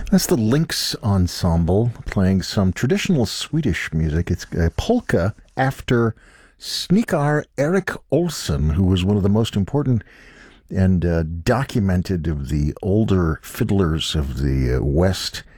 That's the Lynx Ensemble playing some traditional Swedish music. It's a polka after Snikar Erik Olsson, who was one of the most important and documented of the older fiddlers of the West